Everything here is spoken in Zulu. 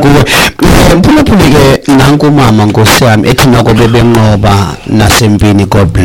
kuwe. Mphulaphuli ke nanku mama Nkosi yami ethi nako bebenqoba nasempini God